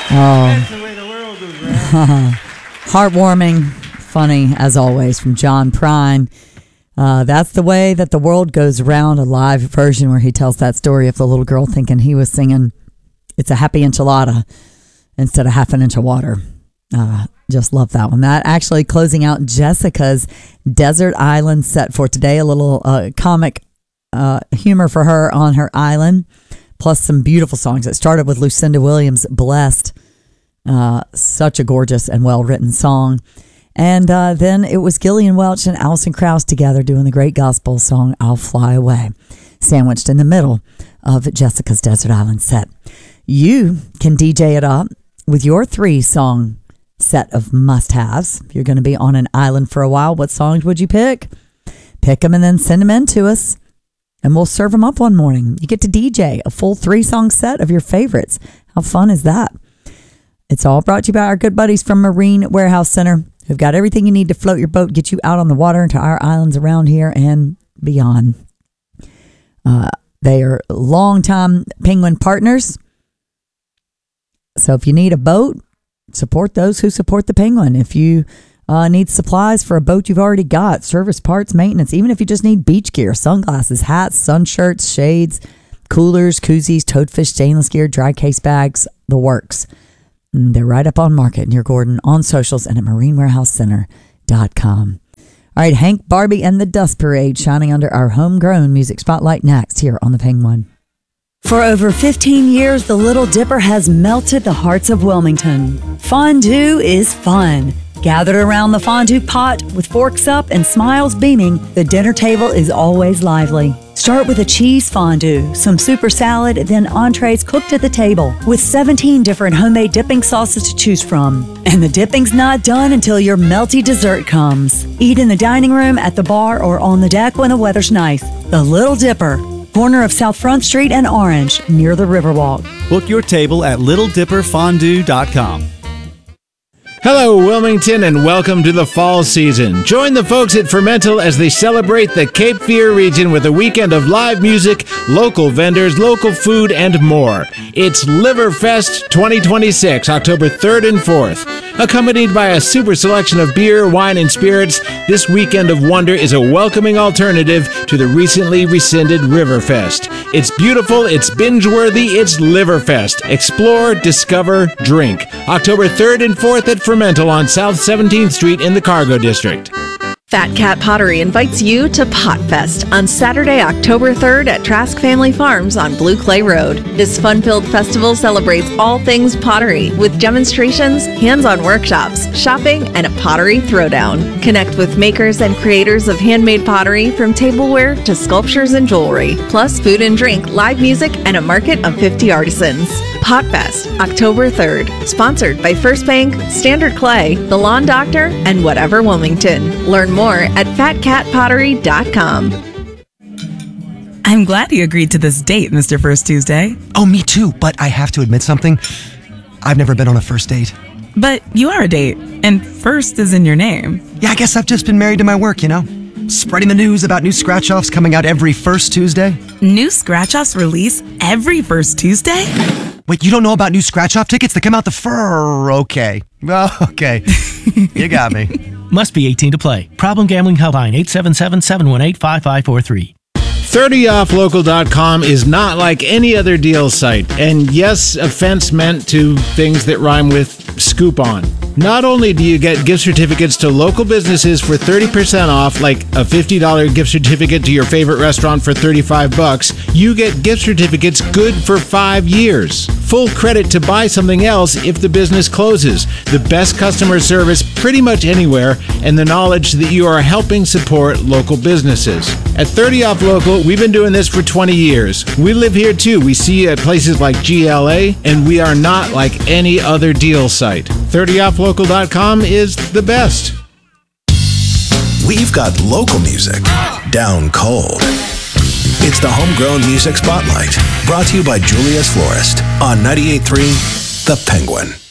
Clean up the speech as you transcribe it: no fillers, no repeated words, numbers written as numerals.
That's the way the world goes round. Heartwarming, funny, as always, from John Prine. That's the way that the world goes around, a live version where he tells that story of the little girl thinking he was singing It's a Happy Enchilada instead of Half an Inch of Water. Just love that one. That actually closing out Jessica's Desert Island set for today. A little comic humor for her on her island, plus some beautiful songs. It started with Lucinda Williams' Blessed. Such a gorgeous and well-written song. And then it was Gillian Welch and Alison Krauss together doing the great gospel song, I'll Fly Away, sandwiched in the middle of Jessica's Desert Island set. You can DJ it up with your 3-song set of must-haves. If you're going to be on an island for a while, what songs would you pick? Pick them and then send them in to us, and we'll serve them up one morning. You get to DJ a full 3-song set of your favorites. How fun is that? It's all brought to you by our good buddies from Marine Warehouse Center, who've got everything you need to float your boat, get you out on the water into our islands around here and beyond. They are longtime Penguin partners. So if you need a boat, support those who support the Penguin. If you need supplies for a boat you've already got, service parts, maintenance, even if you just need beach gear, sunglasses, hats, sun shirts, shades, coolers, koozies, toadfish, stainless gear, dry case bags, the works. They're right up on Market near Gordon, on socials, and at marinewarehousecenter.com. All right, Hank, Barbie, and the Dust Parade shining under our homegrown music spotlight next here on the Penguin. For over 15 years, the Little Dipper has melted the hearts of Wilmington. Fondue is fun. Gathered around the fondue pot with forks up and smiles beaming, the dinner table is always lively. Start with a cheese fondue, some super salad, then entrees cooked at the table with 17 different homemade dipping sauces to choose from. And the dipping's not done until your melty dessert comes. Eat in the dining room, at the bar, or on the deck when the weather's nice. The Little Dipper, corner of South Front Street and Orange, near the Riverwalk. Book your table at littledipperfondue.com. Hello, Wilmington, and welcome to the fall season. Join the folks at Fermental as they celebrate the Cape Fear region with a weekend of live music, local vendors, local food, and more. It's Liverfest 2026, October 3rd and 4th. Accompanied by a super selection of beer, wine, and spirits, this weekend of wonder is a welcoming alternative to the recently rescinded Riverfest. It's beautiful, it's binge-worthy, it's Liverfest. Explore, discover, drink. October 3rd and 4th at Fermental on South 17th Street in the Cargo District. Fat Cat Pottery invites you to Potfest on Saturday, October 3rd at Trask Family Farms on Blue Clay Road. This fun-filled festival celebrates all things pottery with demonstrations, hands-on workshops, shopping, and a pottery throwdown. Connect with makers and creators of handmade pottery from tableware to sculptures and jewelry, plus food and drink, live music, and a market of 50 artisans. Potfest, October 3rd. Sponsored by First Bank, Standard Clay, The Lawn Doctor, and Whatever Wilmington. Learn more at fatcatpottery.com. I'm glad you agreed to this date, Mr. First Tuesday. Oh, me too, but I have to admit something. I've never been on a first date. But you are a date, and first is in your name. Yeah, I guess I've just been married to my work, you know? Spreading the news about new scratch-offs coming out every first Tuesday. New scratch-offs release every first Tuesday? Wait, you don't know about new scratch-off tickets that come out the Okay. Well, okay. You got me. Must be 18 to play. Problem Gambling Helpline 877-718-5543. 30offlocal.com is not like any other deal site. And yes, offense meant to things that rhyme with scoop on. Not only do you get gift certificates to local businesses for 30% off, like a $50 gift certificate to your favorite restaurant for $35, you get gift certificates good for 5 years. Full credit to buy something else if the business closes. The best customer service pretty much anywhere, and the knowledge that you are helping support local businesses. At 30 Off Local, we've been doing this for 20 years. We live here too. We see you at places like GLA, and we are not like any other deal site. 30offlocal.com is the best. We've got local music down cold. It's the Homegrown Music Spotlight, brought to you by Julia's Florist on 98.3 The Penguin.